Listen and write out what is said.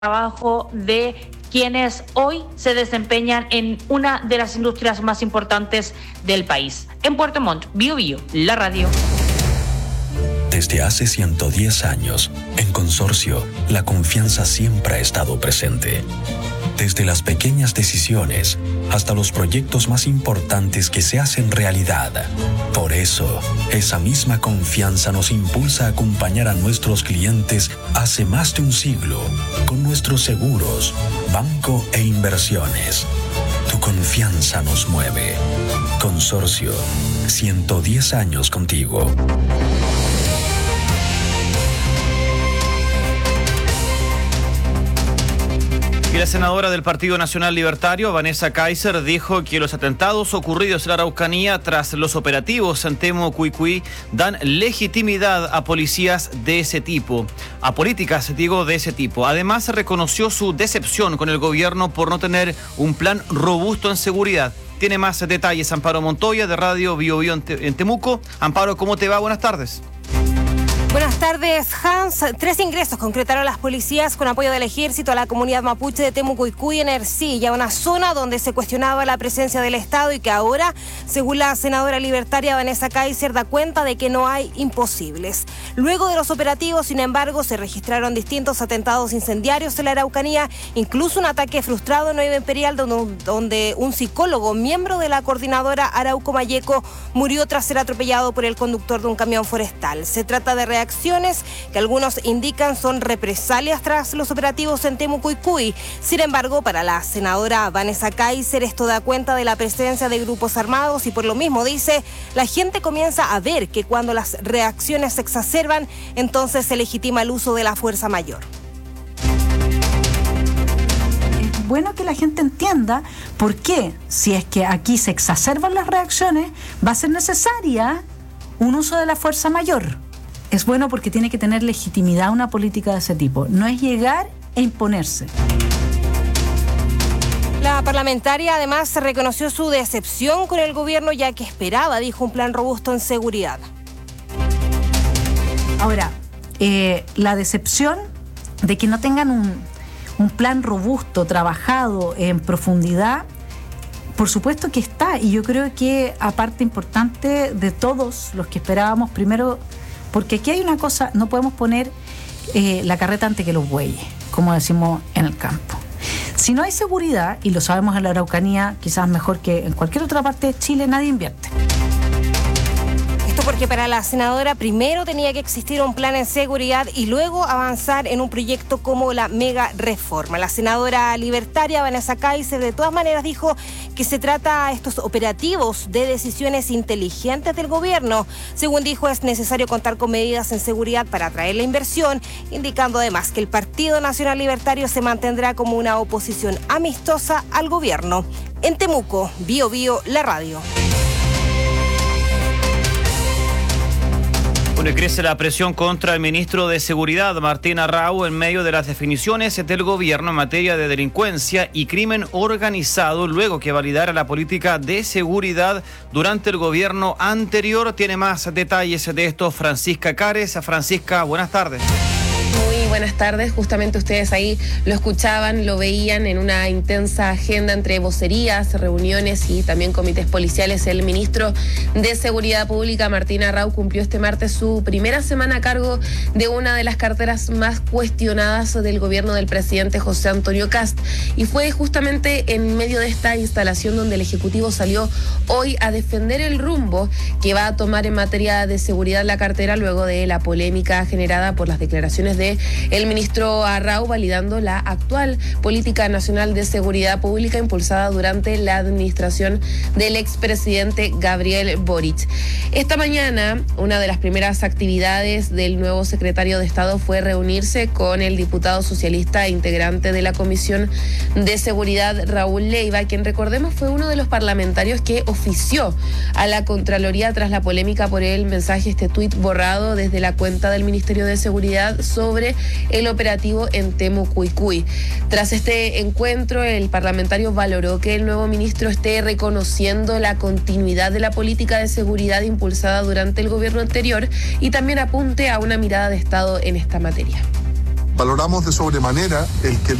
trabajo de quienes hoy se desempeñan en una de las industrias más importantes del país. En Puerto Montt, Bío Bío, la radio. Desde hace 110 años, en Consorcio, la confianza siempre ha estado presente. Desde las pequeñas decisiones hasta los proyectos más importantes que se hacen realidad. Por eso, esa misma confianza nos impulsa a acompañar a nuestros clientes hace más de un siglo con nuestros seguros, banco e inversiones. Tu confianza nos mueve. Consorcio, 110 años contigo. Y la senadora del Partido Nacional Libertario, Vanessa Kaiser, dijo que los atentados ocurridos en la Araucanía tras los operativos en Temucuicui dan legitimidad a policías de ese tipo, a políticas, de ese tipo. Además, reconoció su decepción con el gobierno por no tener un plan robusto en seguridad. Tiene más detalles Amparo Montoya, de Radio Bío Bío en Temuco. Amparo, ¿cómo te va? Buenas tardes. Buenas tardes, Hans. 3 ingresos concretaron las policías con apoyo del ejército a la comunidad mapuche de Temucuicui en Ercilla, una zona donde se cuestionaba la presencia del Estado y que ahora, según la senadora libertaria Vanessa Kaiser, da cuenta de que no hay imposibles. Luego de los operativos, sin embargo, se registraron distintos atentados incendiarios en la Araucanía, incluso un ataque frustrado en Nueva Imperial donde un psicólogo, miembro de la coordinadora Arauco Mayeco, murió tras ser atropellado por el conductor de un camión forestal. Se trata de reacciones que algunos indican son represalias tras los operativos en Temucuicui. Sin embargo, para la senadora Vanessa Kaiser, esto da cuenta de la presencia de grupos armados y por lo mismo, dice, la gente comienza a ver que cuando las reacciones se exacerban, entonces se legitima el uso de la fuerza mayor. Es bueno que la gente entienda por qué, si es que aquí se exacerban las reacciones, va a ser necesaria un uso de la fuerza mayor. Es bueno porque tiene que tener legitimidad una política de ese tipo. No es llegar e imponerse. La parlamentaria además reconoció su decepción con el gobierno ya que esperaba, dijo, un plan robusto en seguridad. Ahora, la decepción de que no tengan un plan robusto, trabajado en profundidad, por supuesto que está. Y yo creo que aparte importante de todos los que esperábamos primero, porque aquí hay una cosa, no podemos poner la carreta antes que los bueyes, como decimos en el campo. Si no hay seguridad, y lo sabemos en la Araucanía, quizás mejor que en cualquier otra parte de Chile, nadie invierte. Esto porque para la senadora primero tenía que existir un plan en seguridad y luego avanzar en un proyecto como la mega reforma. La senadora libertaria Vanessa Kaiser de todas maneras dijo que se trata de estos operativos de decisiones inteligentes del gobierno. Según dijo, es necesario contar con medidas en seguridad para atraer la inversión, indicando además que el Partido Nacional Libertario se mantendrá como una oposición amistosa al gobierno. En Temuco, Bío Bío, la radio. Bueno, crece la presión contra el ministro de Seguridad, Martín Arrau, en medio de las definiciones del gobierno en materia de delincuencia y crimen organizado, luego que validara la política de seguridad durante el gobierno anterior. Tiene más detalles de esto Francisca Cares. Francisca, buenas tardes. Muy buenas tardes. Justamente ustedes ahí lo escuchaban, lo veían en una intensa agenda entre vocerías, reuniones y también comités policiales. El ministro de Seguridad Pública, Martín Arrau, cumplió este martes su primera semana a cargo de una de las carteras más cuestionadas del gobierno del presidente José Antonio Kast. Y fue justamente en medio de esta instalación donde el Ejecutivo salió hoy a defender el rumbo que va a tomar en materia de seguridad la cartera luego de la polémica generada por las declaraciones de el ministro Arrau validando la actual política nacional de seguridad pública impulsada durante la administración del expresidente Gabriel Boric. Esta mañana, una de las primeras actividades del nuevo secretario de Estado fue reunirse con el diputado socialista e integrante de la Comisión de Seguridad, Raúl Leiva, quien, recordemos, fue uno de los parlamentarios que ofició a la Contraloría tras la polémica por el mensaje, este tuit borrado desde la cuenta del Ministerio de Seguridad sobre el operativo en Temucuicui. Tras este encuentro, el parlamentario valoró que el nuevo ministro esté reconociendo la continuidad de la política de seguridad impulsada durante el gobierno anterior y también apunte a una mirada de Estado en esta materia. Valoramos de sobremanera el que